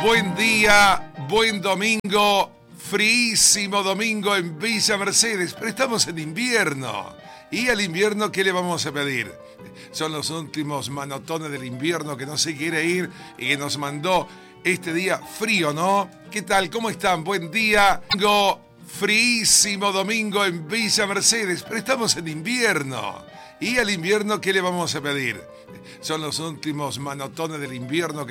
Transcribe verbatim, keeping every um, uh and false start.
Buen día, buen domingo, fríísimo domingo en Villa Mercedes, pero estamos en invierno. ¿Y al invierno qué le vamos a pedir? Son los últimos manotones del invierno que no se quiere ir y que nos mandó este día frío, ¿no? ¿Qué tal? ¿Cómo están? Buen día, domingo, fríísimo domingo en Villa Mercedes, pero estamos en invierno. ¿Y al invierno qué le vamos a pedir? Son los últimos manotones del invierno que